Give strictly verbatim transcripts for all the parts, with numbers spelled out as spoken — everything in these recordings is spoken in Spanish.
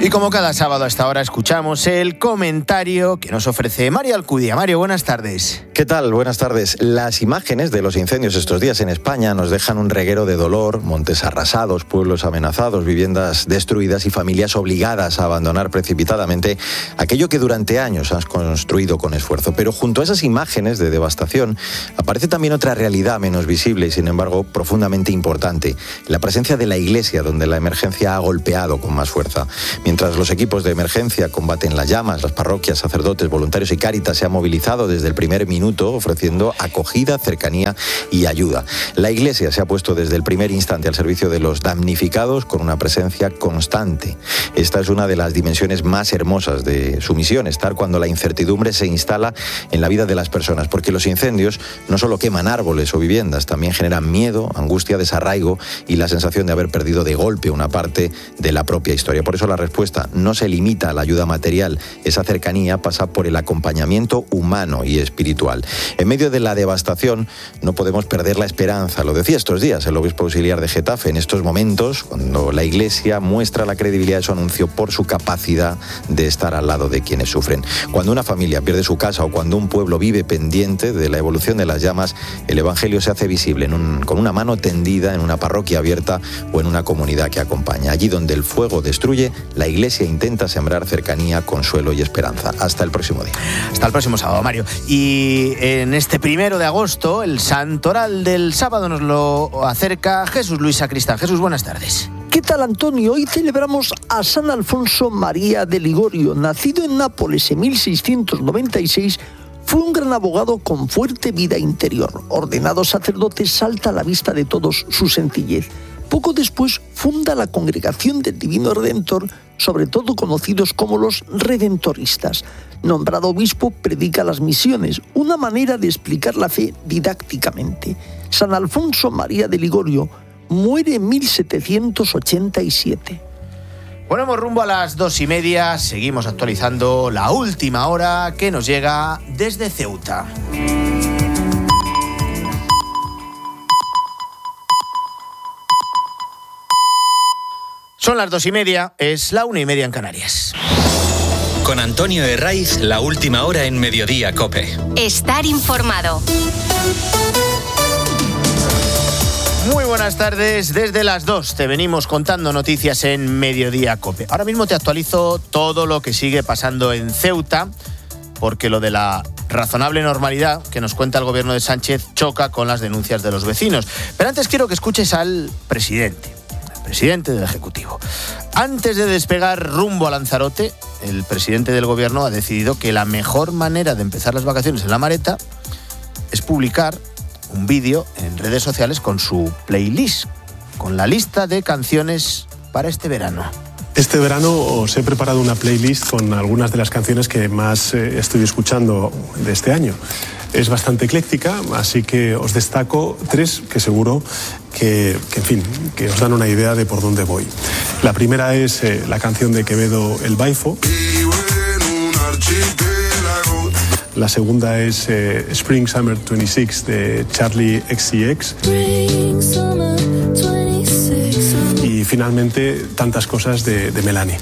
Y como cada sábado a esta hora escuchamos el comentario que nos ofrece Mario Alcudia. Mario, buenas tardes. ¿Qué tal? Buenas tardes. Las imágenes de los incendios estos días en España nos dejan un reguero de dolor, montes arrasados, pueblos amenazados, viviendas destruidas y familias obligadas a abandonar precipitadamente aquello que durante años has construido con esfuerzo. Pero junto a esas imágenes de devastación aparece también otra realidad menos visible y sin embargo profundamente importante, la presencia de la Iglesia, donde la emergencia ha golpeado con más fuerza. Mientras los equipos de emergencia combaten las llamas, las parroquias, sacerdotes, voluntarios y Cáritas se han movilizado desde el primer minuto ofreciendo acogida, cercanía y ayuda. La Iglesia se ha puesto desde el primer instante al servicio de los damnificados con una presencia constante. Esta es una de las dimensiones más hermosas de su misión, estar cuando la incertidumbre se instala en la vida de las personas, porque los incendios no solo queman árboles o viviendas, también generan miedo, angustia, desarraigo y la sensación de haber perdido de golpe una parte de la propia historia. Por eso la respuesta no se limita a la ayuda material, esa cercanía pasa por el acompañamiento humano y espiritual. En medio de la devastación no podemos perder la esperanza, lo decía estos días el obispo auxiliar de Getafe, en estos momentos cuando la Iglesia muestra la credibilidad de su anuncio por su capacidad de estar al lado de quienes sufren. Cuando una familia pierde su casa o cuando un pueblo vive pendiente de la evolución de las llamas, el Evangelio se hace visible en un, con una mano tendida en una parroquia abierta o en una comunidad que acompaña. Allí donde el fuego destruye, la Iglesia intenta sembrar cercanía, consuelo y esperanza. Hasta el próximo día. Hasta el próximo sábado, Mario. Y en este primero de agosto, el santoral del sábado nos lo acerca Jesús Luis Sacristán. Jesús, buenas tardes. ¿Qué tal, Antonio? Hoy celebramos a San Alfonso María de Ligorio. Nacido en Nápoles en mil seiscientos noventa y seis, fue un gran abogado con fuerte vida interior. Ordenado sacerdote, salta a la vista de todos su sencillez. Poco después funda la Congregación del Divino Redentor, sobre todo conocidos como los redentoristas. Nombrado obispo, predica las misiones, una manera de explicar la fe didácticamente. San Alfonso María de Ligorio muere en mil setecientos ochenta y siete. Ponemos rumbo a las dos y media, seguimos actualizando la última hora que nos llega desde Ceuta. Son las dos y media, es la una y media en Canarias. Con Antonio Herraiz, la última hora en Mediodía COPE. Estar informado. Muy buenas tardes, desde las dos te venimos contando noticias en Mediodía COPE. Ahora mismo te actualizo todo lo que sigue pasando en Ceuta, porque lo de la razonable normalidad que nos cuenta el gobierno de Sánchez choca con las denuncias de los vecinos. Pero antes quiero que escuches al presidente. Presidente del Ejecutivo. Antes de despegar rumbo a Lanzarote, el presidente del gobierno ha decidido que la mejor manera de empezar las vacaciones en La Mareta es publicar un vídeo en redes sociales con su playlist, con la lista de canciones para este verano. Este verano os he preparado una playlist con algunas de las canciones que más eh, estoy escuchando de este año. Es bastante ecléctica, así que os destaco tres que seguro que, que, en fin, que os dan una idea de por dónde voy. La primera es eh, la canción de Quevedo, El Baifo. La segunda es eh, Spring Summer veintiséis de Charlie X C X. Y finalmente Tantas cosas de, de Melanie.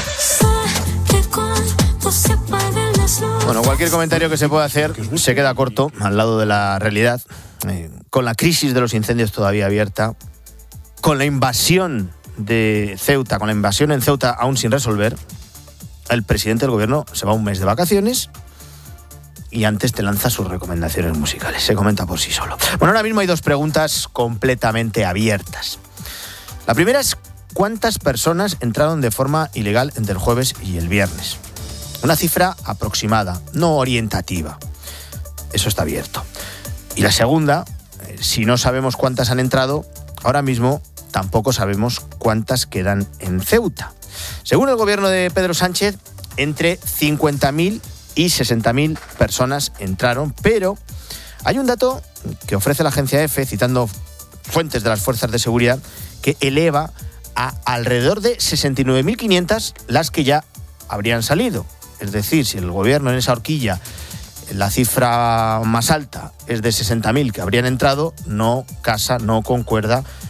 Bueno, cualquier comentario que se pueda hacer se queda corto al lado de la realidad. Eh, con la crisis de los incendios todavía abierta, con la invasión de Ceuta, con la invasión en Ceuta aún sin resolver, el presidente del gobierno se va un mes de vacaciones y antes te lanza sus recomendaciones musicales. Se comenta por sí solo. Bueno, ahora mismo hay dos preguntas completamente abiertas. La primera es ¿cuántas personas entraron de forma ilegal entre el jueves y el viernes? Una cifra aproximada, no orientativa. Eso está abierto. Y la segunda, si no sabemos cuántas han entrado, ahora mismo tampoco sabemos cuántas quedan en Ceuta. Según el gobierno de Pedro Sánchez, entre cincuenta mil y sesenta mil personas entraron, pero hay un dato que ofrece la agencia EFE, citando fuentes de las fuerzas de seguridad, que eleva a alrededor de sesenta y nueve mil quinientas las que ya habrían salido. Es decir, si el gobierno en esa horquilla, la cifra más alta es de sesenta mil que habrían entrado, no casa, no concuerda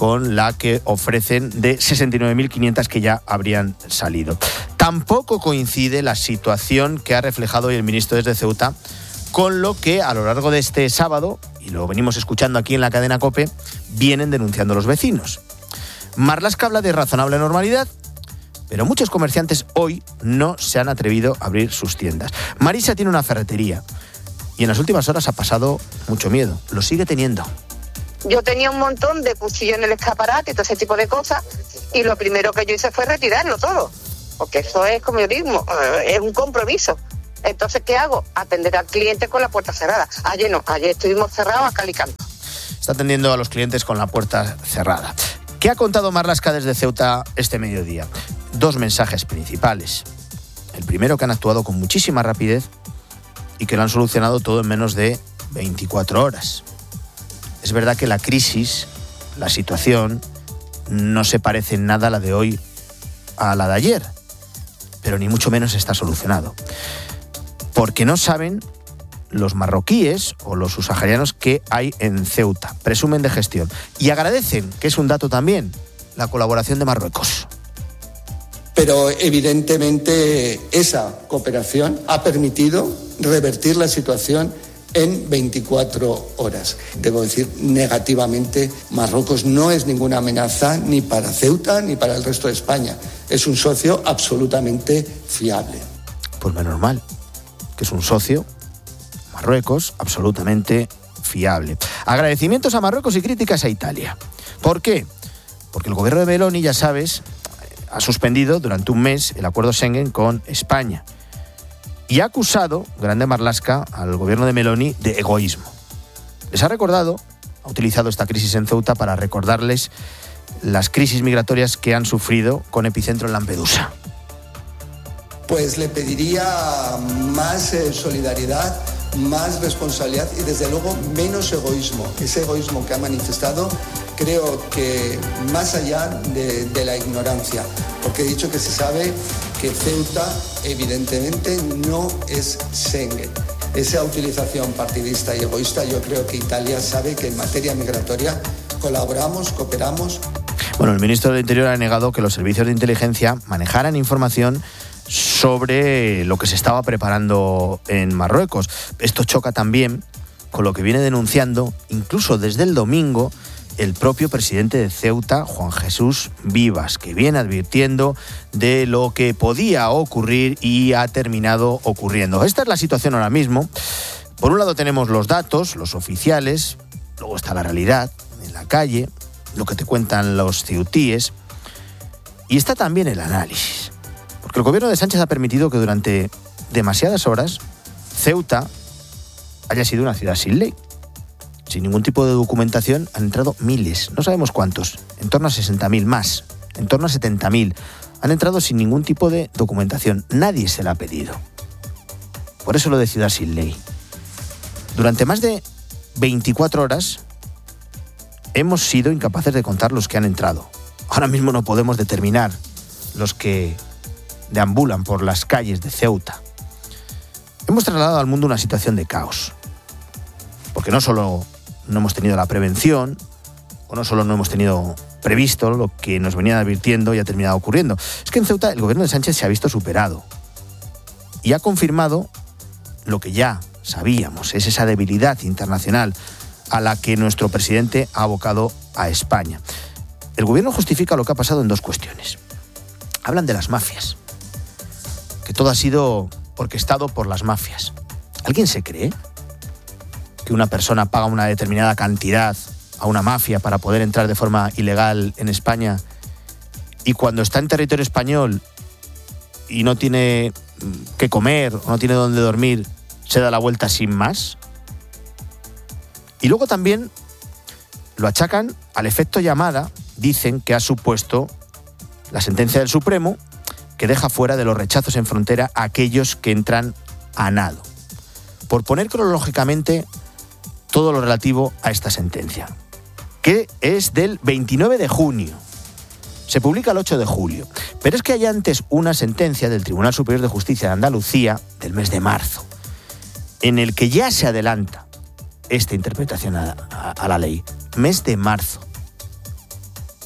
con la que ofrecen de sesenta y nueve mil quinientas que ya habrían salido. Tampoco coincide la situación que ha reflejado hoy el ministro desde Ceuta con lo que a lo largo de este sábado, y lo venimos escuchando aquí en la cadena COPE, vienen denunciando los vecinos. Marlaska habla de razonable normalidad, pero muchos comerciantes hoy no se han atrevido a abrir sus tiendas. Marisa tiene una ferretería y en las últimas horas ha pasado mucho miedo. Lo sigue teniendo. Yo tenía un montón de cuchillos en el escaparate y todo ese tipo de cosas, y lo primero que yo hice fue retirarlo todo, porque eso es, como yo digo, es un compromiso. Entonces, ¿qué hago? Atender al cliente con la puerta cerrada. Ayer no, ayer estuvimos cerrados a cal y canto. Está atendiendo a los clientes con la puerta cerrada. ¿Qué ha contado Marlaska desde Ceuta este mediodía? Dos mensajes principales. El primero, que han actuado con muchísima rapidez y que lo han solucionado todo en menos de veinticuatro horas. Es verdad que la crisis, la situación, no se parece en nada a la de hoy a la de ayer, pero ni mucho menos está solucionado. Porque no saben los marroquíes o los subsaharianos que hay en Ceuta. Presumen de gestión. Y agradecen, que es un dato también, la colaboración de Marruecos. Pero evidentemente esa cooperación ha permitido revertir la situación en veinticuatro horas. Debo decir, negativamente, Marruecos no es ninguna amenaza ni para Ceuta ni para el resto de España. Es un socio absolutamente fiable. Pues menos mal, que es un socio, Marruecos, absolutamente fiable. Agradecimientos a Marruecos y críticas a Italia. ¿Por qué? Porque el gobierno de Meloni, ya sabes, ha suspendido durante un mes el acuerdo Schengen con España. Y ha acusado, grande Marlaska, al gobierno de Meloni de egoísmo. Les ha recordado, ha utilizado esta crisis en Ceuta para recordarles las crisis migratorias que han sufrido con epicentro en Lampedusa. Pues le pediría más eh, solidaridad, más responsabilidad y desde luego menos egoísmo. Ese egoísmo que ha manifestado, creo que más allá de, de la ignorancia, porque he dicho que se sabe que Ceuta evidentemente no es Schengen. Esa utilización partidista y egoísta, yo creo que Italia sabe que en materia migratoria colaboramos, cooperamos. Bueno, el ministro del Interior ha negado que los servicios de inteligencia manejaran información sobre lo que se estaba preparando en Marruecos. Esto choca también con lo que viene denunciando, incluso desde el domingo, el propio presidente de Ceuta, Juan Jesús Vivas, que viene advirtiendo de lo que podía ocurrir y ha terminado ocurriendo. Esta es la situación ahora mismo. Por un lado tenemos los datos, los oficiales, luego está la realidad en la calle, lo que te cuentan los ceutíes, y está también el análisis. Porque el gobierno de Sánchez ha permitido que durante demasiadas horas Ceuta haya sido una ciudad sin ley. Sin ningún tipo de documentación han entrado miles, no sabemos cuántos, en torno a sesenta mil más, en torno a setenta mil. Han entrado sin ningún tipo de documentación, nadie se la ha pedido. Por eso lo de ciudad sin ley. Durante más de veinticuatro horas hemos sido incapaces de contar los que han entrado. Ahora mismo no podemos determinar los que deambulan por las calles de Ceuta. Hemos trasladado al mundo una situación de caos. Porque no solo no hemos tenido la prevención, o no solo no hemos tenido previsto lo que nos venían advirtiendo y ha terminado ocurriendo. Es que en Ceuta el gobierno de Sánchez se ha visto superado. Y ha confirmado lo que ya sabíamos, es esa debilidad internacional a la que nuestro presidente ha abocado a España. El gobierno justifica lo que ha pasado en dos cuestiones. Hablan de las mafias, que todo ha sido orquestado por las mafias. ¿Alguien se cree que una persona paga una determinada cantidad a una mafia para poder entrar de forma ilegal en España y cuando está en territorio español y no tiene qué comer o no tiene dónde dormir, se da la vuelta sin más? Y luego también lo achacan al efecto llamada, dicen que ha supuesto la sentencia del Supremo que deja fuera de los rechazos en frontera a aquellos que entran a nado. Por poner cronológicamente todo lo relativo a esta sentencia, que es del veintinueve de junio. Se publica el ocho de julio. Pero es que hay antes una sentencia del Tribunal Superior de Justicia de Andalucía del mes de marzo, en el que ya se adelanta esta interpretación a, a, a la ley. Mes de marzo.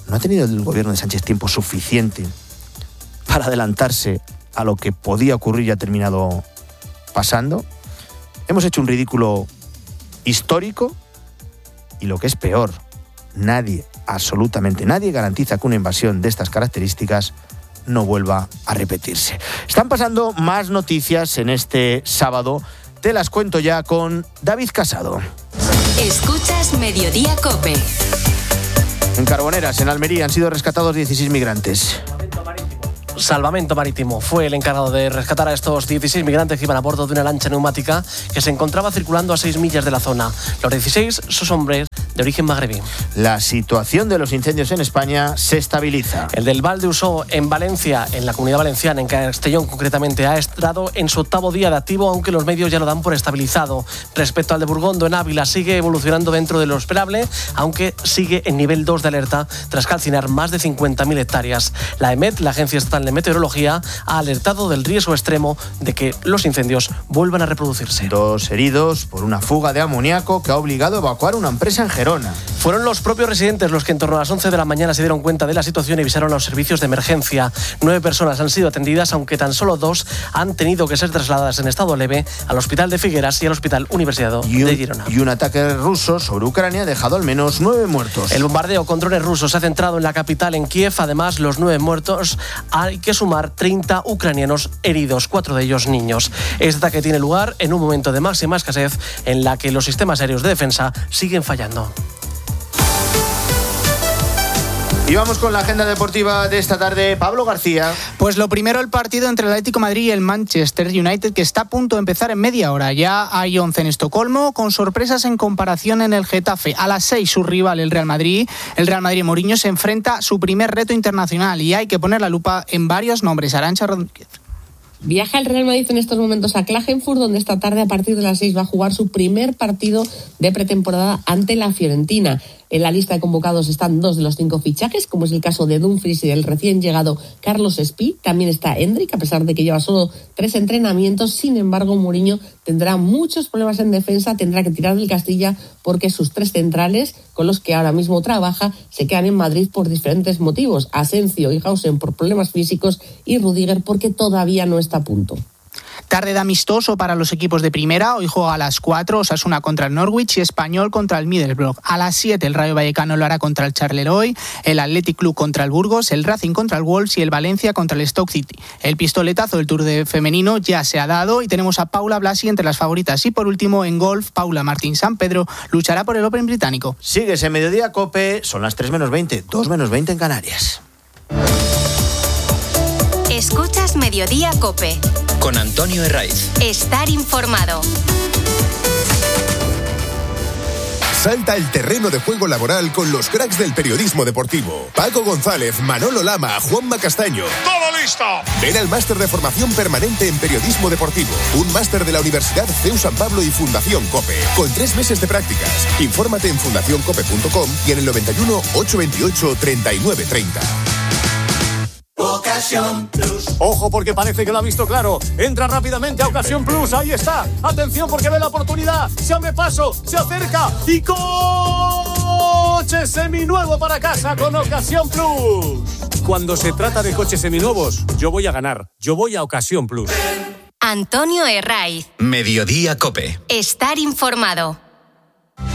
¿No ha tenido el gobierno de Sánchez tiempo suficiente para adelantarse a lo que podía ocurrir y ha terminado pasando? Hemos hecho un ridículo histórico y lo que es peor, nadie, absolutamente nadie garantiza que una invasión de estas características no vuelva a repetirse. Están pasando más noticias en este sábado. Te las cuento ya con David Casado. Escuchas Mediodía COPE. En Carboneras, en Almería, han sido rescatados dieciséis migrantes. Salvamento Marítimo fue el encargado de rescatar a estos dieciséis migrantes que iban a bordo de una lancha neumática que se encontraba circulando a seis millas de la zona. Los dieciséis son hombres de origen magrebí. La situación de los incendios en España se estabiliza. El del Val de Usó en Valencia, en la Comunidad Valenciana, en Castellón concretamente, ha entrado en su octavo día de activo, aunque los medios ya lo dan por estabilizado. Respecto al de Burgondo en Ávila, sigue evolucionando dentro de lo esperable, aunque sigue en nivel dos de alerta tras calcinar más de cincuenta mil hectáreas. La E M E T, la Agencia Estatal de Meteorología, ha alertado del riesgo extremo de que los incendios vuelvan a reproducirse. Dos heridos por una fuga de amoníaco que ha obligado a evacuar una empresa en Gerona. Fueron los propios residentes los que en torno a las once de la mañana se dieron cuenta de la situación y avisaron a los servicios de emergencia. Nueve personas han sido atendidas, aunque tan solo dos han tenido que ser trasladadas en estado leve al Hospital de Figueras y al Hospital Universitario de Girona. Y un ataque ruso sobre Ucrania ha dejado al menos nueve muertos. El bombardeo con drones rusos se ha centrado en la capital, en Kiev. Además, los nueve muertos, hay que sumar treinta ucranianos heridos, cuatro de ellos niños. Este ataque tiene lugar en un momento de máxima escasez en la que los sistemas aéreos de defensa siguen fallando. Y vamos con la agenda deportiva de esta tarde. Pablo García. Pues lo primero, el partido entre el Atlético de Madrid y el Manchester United, que está a punto de empezar en media hora. Ya hay once en Estocolmo, con sorpresas en comparación en el Getafe. A las seis, su rival, el Real Madrid. El Real Madrid Mourinho se enfrenta a su primer reto internacional y hay que poner la lupa en varios nombres. Arantxa Rodríguez. Viaja el Real Madrid en estos momentos a Klagenfurt, donde esta tarde a partir de las seis va a jugar su primer partido de pretemporada ante la Fiorentina. En la lista de convocados están dos de los cinco fichajes, como es el caso de Dumfries y del recién llegado Carlos Espí. También está Endrick, a pesar de que lleva solo tres entrenamientos. Sin embargo, Mourinho tendrá muchos problemas en defensa, tendrá que tirar del Castilla porque sus tres centrales, con los que ahora mismo trabaja, se quedan en Madrid por diferentes motivos. Asencio y Hausen por problemas físicos y Rudiger porque todavía no está a punto. Tarde de amistoso para los equipos de primera. Hoy juega a las cuatro, Osasuna contra el Norwich y Español contra el Middlesbrough. A las siete el Rayo Vallecano lo hará contra el Charleroi, el Athletic Club contra el Burgos, el Racing contra el Wolves y el Valencia contra el Stoke City. El pistoletazo del Tour de femenino ya se ha dado y tenemos a Paula Blasi entre las favoritas. Y por último, en golf, Paula Martín Sampedro luchará por el Open británico. Sigues en Mediodía COPE, son las tres menos veinte, dos menos veinte en Canarias. Escuchas Mediodía COPE. Con Antonio Herraiz. Estar informado. Salta el terreno de juego laboral con los cracks del periodismo deportivo. Paco González, Manolo Lama, Juanma Castaño. ¡Todo listo! Ven al máster de formación permanente en periodismo deportivo. Un máster de la Universidad C E U San Pablo y Fundación COPE. Con tres meses de prácticas. Infórmate en fundación cope punto com y en el noventa y uno, ochocientos veintiocho, treinta y nueve treinta. Ocasión Plus. Ojo, porque parece que lo ha visto claro. Entra rápidamente a Ocasión Plus. Ahí está. Atención, porque ve la oportunidad. Se abre paso, se acerca y coche seminuevo para casa con Ocasión Plus. Cuando se trata de coches seminuevos, yo voy a ganar. Yo voy a Ocasión Plus. Antonio Herraiz. Mediodía COPE. Estar informado.